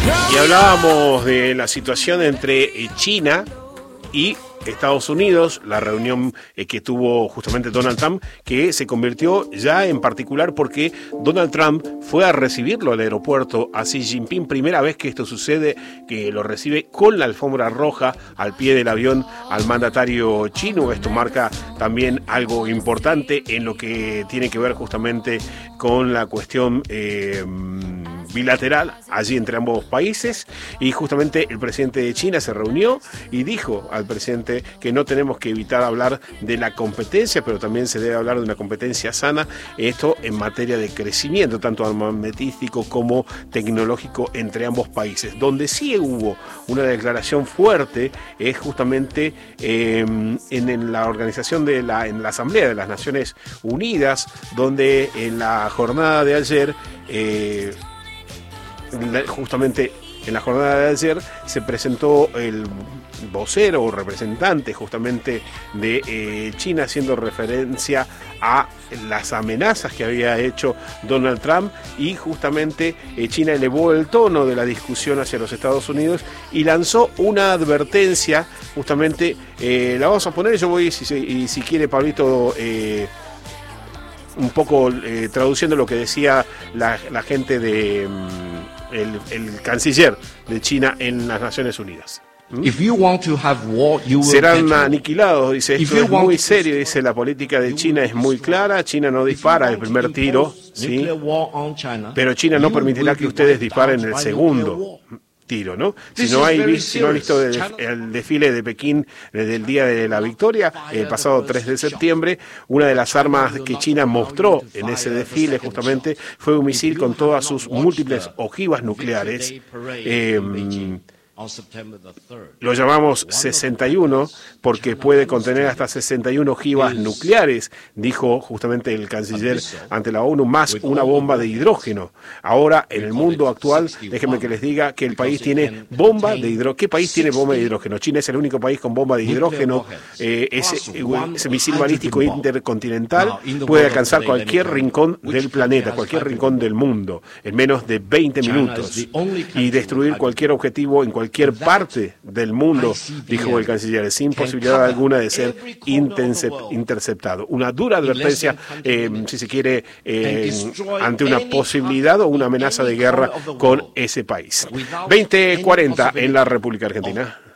Y hablábamos de la situación entre China y Estados Unidos, la reunión que tuvo justamente Donald Trump, que se convirtió ya en particular porque Donald Trump fue a recibirlo al aeropuerto a Xi Jinping, primera vez que esto sucede, que lo recibe con la alfombra roja al pie del avión al mandatario chino. Esto marca también algo importante en lo que tiene que ver justamente con la cuestión bilateral allí entre ambos países, y justamente el presidente de China se reunió y dijo al presidente que no tenemos que evitar hablar de la competencia, pero también se debe hablar de una competencia sana, esto en materia de crecimiento, tanto armamentístico como tecnológico entre ambos países. Donde sí hubo una declaración fuerte es justamente en la organización en la Asamblea de las Naciones Unidas, donde en la jornada de ayer justamente en la jornada de ayer se presentó el vocero o representante justamente de China, haciendo referencia a las amenazas que había hecho Donald Trump, y justamente China elevó el tono de la discusión hacia los Estados Unidos y lanzó una advertencia. Justamente la vamos a poner, yo voy, si quiere Pablito, un poco traduciendo lo que decía la gente de el canciller de China en las Naciones Unidas. Serán aniquilados, dice, esto es muy serio, dice, la política de China es muy clara, China no dispara el primer tiro, ¿sí? Pero China no permitirá que ustedes disparen el segundo tiro, ¿no? Si no ha visto el desfile de Pekín desde el día de la victoria, el pasado 3 de septiembre, una de las armas que China mostró en ese desfile justamente fue un misil con todas sus múltiples ojivas nucleares. Lo llamamos 61 porque puede contener hasta 61 ojivas nucleares, dijo justamente el canciller ante la ONU, más una bomba de hidrógeno. Ahora, en el mundo actual, déjenme que les diga que el país tiene bomba de hidrógeno. ¿Qué país tiene bomba de hidrógeno? China es el único país con bomba de hidrógeno. Ese misil balístico intercontinental puede alcanzar cualquier rincón del planeta, cualquier rincón del mundo, en menos de 20 minutos y destruir cualquier objetivo en cualquier parte del mundo, dijo el canciller, sin posibilidad alguna de ser interceptado. Una dura advertencia, si se quiere, ante una posibilidad o una amenaza de guerra con ese país. 20:40 en la República Argentina.